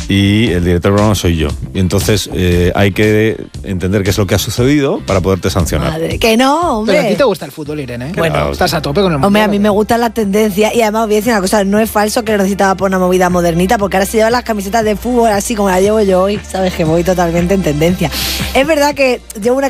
y el director del programa soy yo. Y entonces hay que entender qué es lo que ha sucedido para poderte sancionar. Madre, que no, hombre. Pero a ti te gusta el fútbol, Irene, ¿eh? Bueno, estás a tope con el mundial. Hombre, a mí me gustan las tendencias y además os voy a decir una cosa, no es falso que lo necesitaba por una movida modernita, porque ahora se llevan las camisetas de fútbol así como la llevo yo hoy, sabes que voy totalmente en tendencia. Es verdad que llevo una